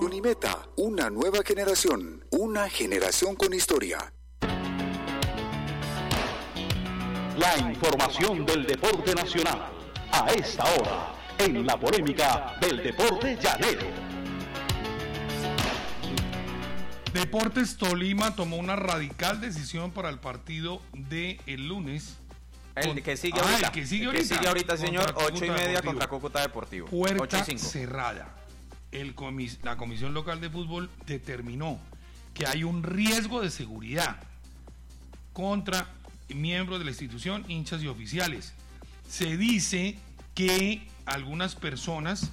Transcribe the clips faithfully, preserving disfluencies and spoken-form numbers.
Unimeta, una nueva generación, una generación con historia. La información del deporte nacional, a esta hora, en la polémica del deporte llanero. Deportes Tolima tomó una radical decisión para el partido del lunes. El que sigue ahorita, ah, el que sigue el ahorita, que sigue ahorita señor, ocho y media Deportivo. contra Cúcuta Deportivo. Puerta cerrada. El comis, la Comisión Local de Fútbol determinó que hay un riesgo de seguridad contra miembros de la institución, hinchas y oficiales. Se dice que algunas personas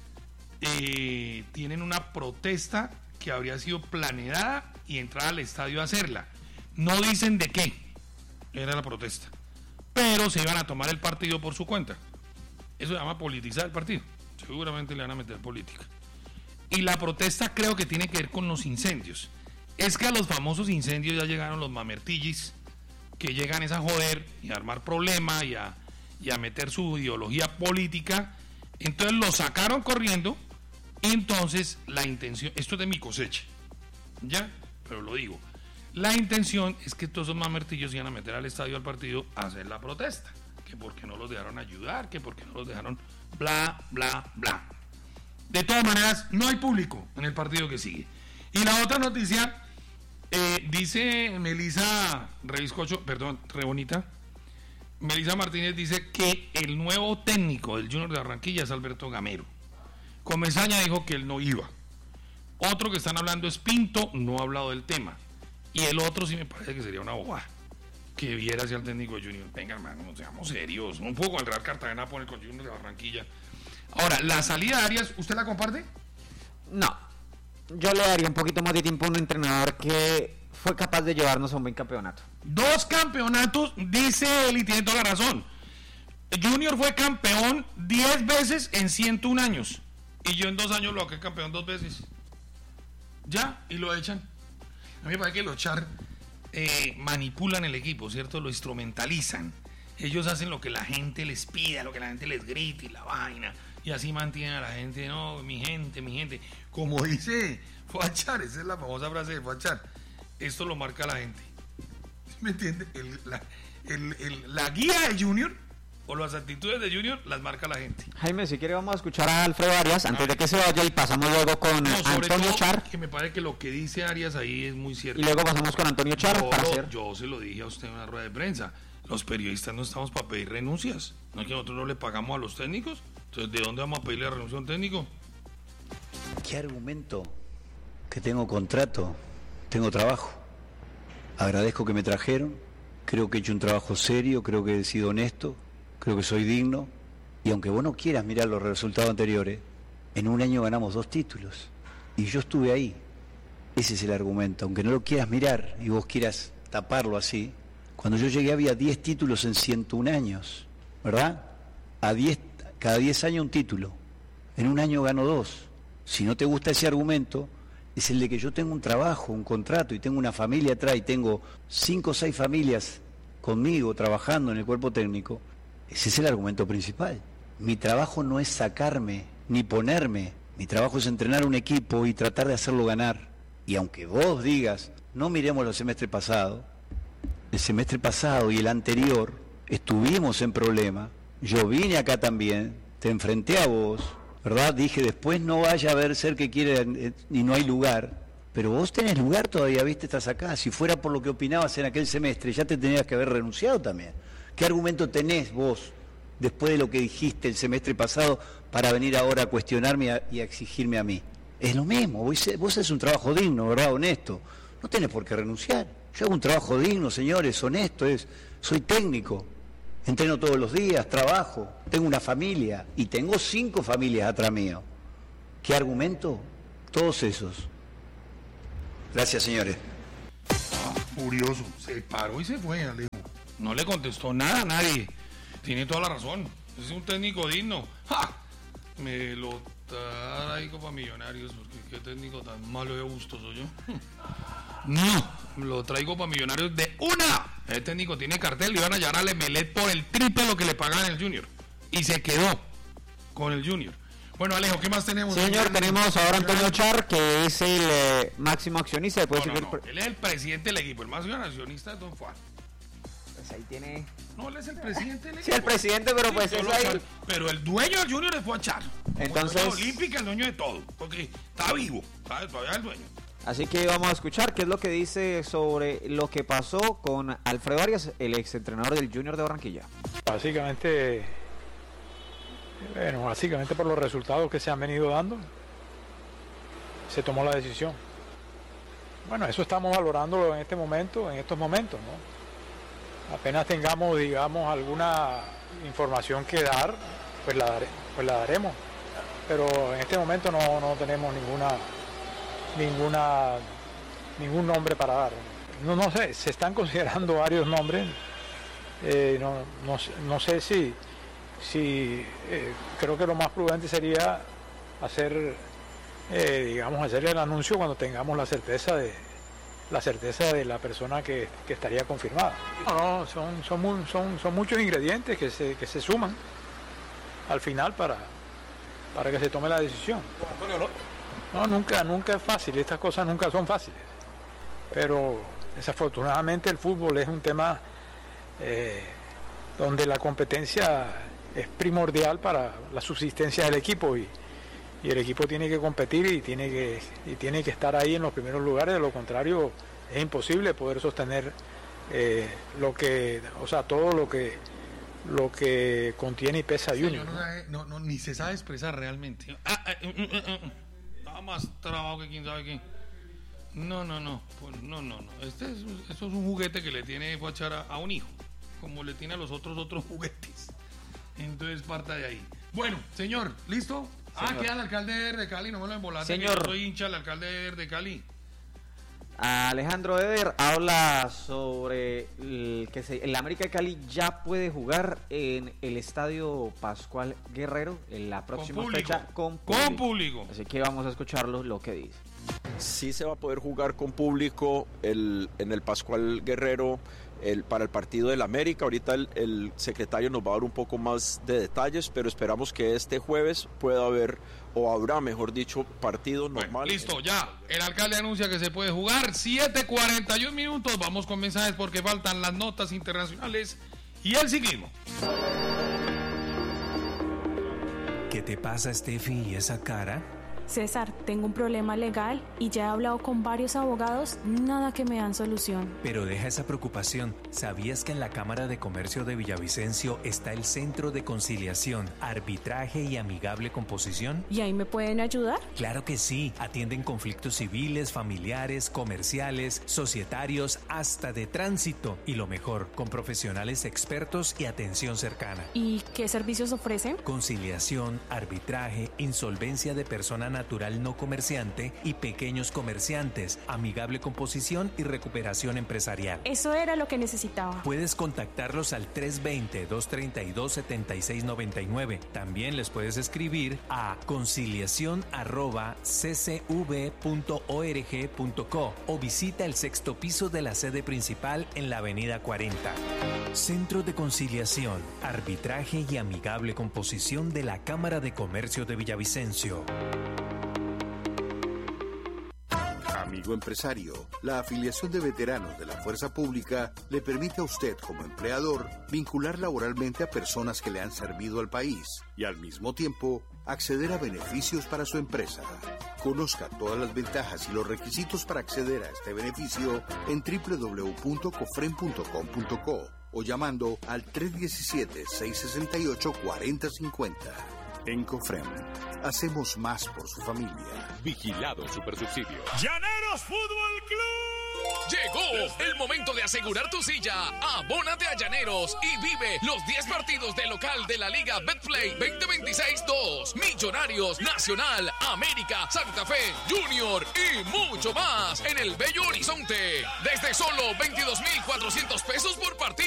eh, tienen una protesta que habría sido planeada y entrar al estadio a hacerla. No dicen de qué era la protesta, pero se iban a tomar el partido por su cuenta. Eso se llama politizar el partido. Seguramente le van a meter política. Y la protesta creo que tiene que ver con los incendios. Es que a los famosos incendios ya llegaron los mamertillis, que llegan es a joder y a armar problemas y a, y a meter su ideología política. Entonces lo sacaron corriendo. Entonces la intención, esto es de mi cosecha, ya, pero lo digo, la intención es que todos esos mamertillos iban a meter al estadio al partido a hacer la protesta, que porque no los dejaron ayudar, que porque no los dejaron bla, bla, bla. De todas maneras, no hay público en el partido que sigue. Y la otra noticia, eh, dice Melissa Reviscocho, perdón, re bonita, Melissa Martínez dice que el nuevo técnico del Junior de Barranquilla es Alberto Gamero. Comesaña dijo que él no iba. Otro que están hablando es Pinto, no ha hablado del tema. Y el otro sí me parece que sería una bobada. Que viera hacia el técnico de Junior. Venga, hermano, no seamos serios. Un poco al Real Cartagena pone con Junior de Barranquilla. Ahora, la salida de Arias, ¿usted la comparte? No. Yo le daría un poquito más de tiempo a un entrenador que fue capaz de llevarnos a un buen campeonato. Dos campeonatos, dice él, y tiene toda la razón. Junior fue campeón diez veces en ciento un años. Y yo en dos años lo hago campeón dos veces. Ya, y lo echan. A mí me parece que los Char eh, manipulan el equipo, ¿cierto? Lo instrumentalizan. Ellos hacen lo que la gente les pida, lo que la gente les grite y la vaina. Y así mantienen a la gente, no, mi gente, mi gente. Como dice Fachar, esa es la famosa frase de Fachar. Esto lo marca la gente. ¿Me entiende? El, la, el, el, la guía de Junior o las actitudes de Junior las marca la gente. Jaime, si quiere vamos a escuchar a Alfredo Arias antes de que se vaya y pasamos luego con no, Antonio todo, Char. Que me parece que lo que dice Arias ahí es muy cierto. Y luego pasamos con Antonio Char. Yo, para lo, hacer... yo se lo dije a usted en una rueda de prensa. Los periodistas no estamos para pedir renuncias. No es que nosotros no le pagamos a los técnicos. Entonces, ¿de dónde vamos a pedirle la renuncia a un técnico? ¿Qué argumento? Que tengo contrato, tengo trabajo. Agradezco que me trajeron. Creo que he hecho un trabajo serio, creo que he sido honesto. Creo que soy digno, y aunque vos no quieras mirar los resultados anteriores, en un año ganamos dos títulos, y yo estuve ahí. Ese es el argumento, aunque no lo quieras mirar y vos quieras taparlo así. Cuando yo llegué había diez títulos en ciento un años, ¿verdad? A diez, cada diez años un título, en un año gano dos. Si no te gusta ese argumento, es el de que yo tengo un trabajo, un contrato, y tengo una familia atrás, y tengo cinco o seis familias conmigo trabajando en el cuerpo técnico. Ese es el argumento principal. Mi trabajo no es sacarme ni ponerme. Mi trabajo es entrenar un equipo y tratar de hacerlo ganar. Y aunque vos digas, no miremos el semestre pasado, el semestre pasado y el anterior estuvimos en problema. Yo vine acá también, te enfrenté a vos, ¿verdad? Dije, después no vaya a haber ser que quiere y no hay lugar. Pero vos tenés lugar todavía, viste, estás acá. Si fuera por lo que opinabas en aquel semestre, ya te tenías que haber renunciado también. ¿Qué argumento tenés vos, después de lo que dijiste el semestre pasado, para venir ahora a cuestionarme y a, y a exigirme a mí? Es lo mismo, vos, vos haces un trabajo digno, ¿verdad? Honesto. No tenés por qué renunciar. Yo hago un trabajo digno, señores, honesto, es, soy técnico. Entreno todos los días, trabajo, tengo una familia, y tengo cinco familias atrás mío. ¿Qué argumento? Todos esos. Gracias, señores. Ah, furioso, se paró y se fue, Alejo. No le contestó nada a nadie. Tiene toda la razón. Es un técnico digno. ¡Ja! Me lo traigo para Millonarios, porque qué técnico tan malo de gusto soy yo. No, lo traigo para Millonarios de una. El técnico tiene cartel, le iban a llevar a Lemelet por el triple lo que le pagaban el Junior. Y se quedó con el Junior. Bueno, Alejo, ¿qué más tenemos? Sí, señor, tenemos ahora a Antonio Char, que es el eh, máximo accionista. No, no, no, no. Él es el presidente del equipo, el máximo accionista es Don Juan. Pues ahí tiene... No, él es el presidente del equipo. Sí, el presidente, pero pues sí, eso ahí... Pero el dueño del Junior es Juan Char. Entonces... El olímpica, el dueño de todo, porque está vivo, ¿sabes? Todavía es el dueño. Así que vamos a escuchar qué es lo que dice sobre lo que pasó con Alfredo Arias, el exentrenador del Junior de Barranquilla. Básicamente, bueno, básicamente por los resultados que se han venido dando, se tomó la decisión. Bueno, eso estamos valorándolo en este momento, en estos momentos, ¿no? Apenas tengamos, digamos, alguna información que dar, pues la, dare, pues la daremos. Pero en este momento no, no tenemos ninguna... ninguna ningún nombre para dar. No, no sé, se están considerando varios nombres. Eh, no, no, no sé si, si eh, creo que lo más prudente sería hacer, eh, digamos, hacer el anuncio cuando tengamos la certeza de la certeza de la persona que, que estaría confirmada. No, no, son, son, muy, son, son muchos ingredientes que se, que se suman al final para, para que se tome la decisión. No, nunca, nunca es fácil, estas cosas nunca son fáciles, pero desafortunadamente el fútbol es un tema eh, donde la competencia es primordial para la subsistencia del equipo y, y el equipo tiene que competir y tiene que, y tiene que estar ahí en los primeros lugares, de lo contrario es imposible poder sostener eh, lo que, o sea, todo lo que lo que contiene y pesa Junior. No, sabe, no, no, ni se sabe expresar realmente. Ah, ah, mm, mm, mm. Más trabajo que quién sabe qué. No, no, no, pues no, no, no. Este es, esto es un juguete que le tiene Guachara a un hijo, como le tiene a los otros otros juguetes. Entonces parta de ahí. Bueno, señor, ¿listo? Señor. Ah, queda el alcalde de Cali, no me lo embolaste. Señor, yo soy hincha del alcalde de Cali. Alejandro Eder habla sobre el que se, el América de Cali ya puede jugar en el Estadio Pascual Guerrero en la próxima con fecha con público. con público. Así que vamos a escucharlo lo que dice. Sí se va a poder jugar con público el, en el Pascual Guerrero el, para el partido del América. Ahorita el, el secretario nos va a dar un poco más de detalles, pero esperamos que este jueves pueda haber, o habrá, mejor dicho, partido normal. Bueno, listo, ya. El alcalde anuncia que se puede jugar. siete cuarenta y un minutos. Vamos con mensajes porque faltan las notas internacionales y el ciclismo. ¿Qué te pasa, Steffi, y esa cara? César, tengo un problema legal y ya he hablado con varios abogados, nada que me dan solución. Pero deja esa preocupación. ¿Sabías que en la Cámara de Comercio de Villavicencio está el Centro de Conciliación, Arbitraje y Amigable Composición? ¿Y ahí me pueden ayudar? Claro que sí. Atienden conflictos civiles, familiares, comerciales, societarios, hasta de tránsito. Y lo mejor, con profesionales expertos y atención cercana. ¿Y qué servicios ofrecen? Conciliación, arbitraje, insolvencia de persona natural no comerciante y pequeños comerciantes, amigable composición y recuperación empresarial. Eso era lo que necesitaba. Puedes contactarlos al tres dos cero, dos tres dos, siete seis nueve nueve. También les puedes escribir a conciliación arroba c c v punto org punto co o visita el sexto piso de la sede principal en la avenida cuarenta. Centro de Conciliación, Arbitraje y Amigable Composición de la Cámara de Comercio de Villavicencio. Amigo empresario, la afiliación de veteranos de la Fuerza Pública le permite a usted como empleador vincular laboralmente a personas que le han servido al país y al mismo tiempo acceder a beneficios para su empresa. Conozca todas las ventajas y los requisitos para acceder a este beneficio en doble u doble u doble u punto cofren punto com punto co o llamando al tres uno siete, seis seis ocho, cuatro cero cinco cero. En Cofrem, hacemos más por su familia. Vigilado Supersubsidio. ¡Llaneros Fútbol Club! Llegó el momento de asegurar tu silla. Abónate a Llaneros y vive los diez partidos de local de la Liga Betplay veinte veintiséis dos. Millonarios, Nacional, América, Santa Fe, Junior y mucho más en el Bello Horizonte. Desde solo veintidós mil cuatrocientos pesos por partido.